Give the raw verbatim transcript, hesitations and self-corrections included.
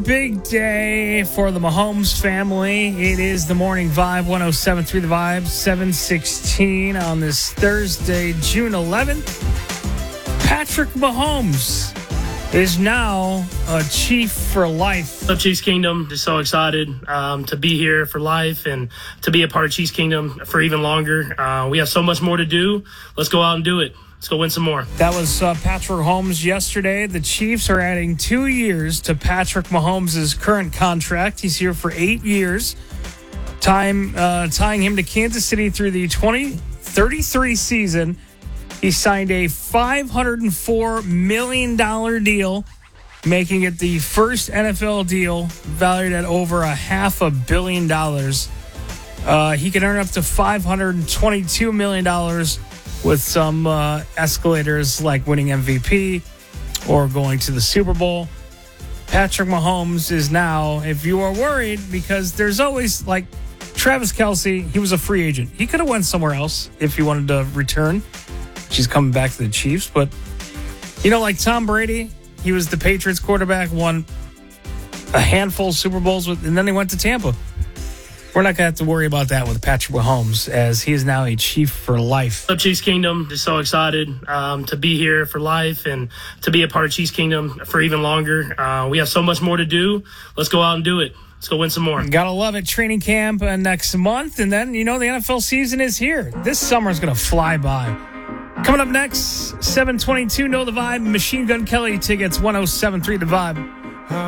big day for the Mahomes family. It is the Morning Vibe, one oh seven point three The Vibe, seven sixteen on this Thursday, June eleventh. Patrick Mahomes is now a Chief for life. What's up, Chiefs Kingdom? Just so excited um, to be here for life and to be a part of Chiefs Kingdom for even longer. Uh, we have so much more to do. Let's go out and do it. Let's go win some more. That was uh, Patrick Mahomes yesterday. The Chiefs are adding two years to Patrick Mahomes' current contract. He's here for eight years, time uh, tying him to Kansas City through the twenty thirty-three season. He signed a five hundred four million dollars deal, making it the first N F L deal valued at over a half a billion dollars. Uh, he can earn up to five hundred twenty-two million dollars with some uh, escalators like winning M V P or going to the Super Bowl. Patrick Mahomes is now, if you are worried, because there's always, like Travis Kelce, he was a free agent. He could have went somewhere else if he wanted to return. She's coming back to the Chiefs. But, you know, like Tom Brady, he was the Patriots quarterback, won a handful of Super Bowls, with, and then they went to Tampa. We're not going to have to worry about that with Patrick Mahomes, as he is now a Chief for life. What's up, Chiefs Kingdom? Just so excited um, to be here for life and to be a part of Chiefs Kingdom for even longer. Uh, we have so much more to do. Let's go out and do it. Let's go win some more. Gotta love it. Training camp uh, next month, and then, you know, the N F L season is here. This summer is going to fly by. Coming up next, seven twenty-two, Know the Vibe, Machine Gun Kelly tickets, one oh seven point three The Vibe.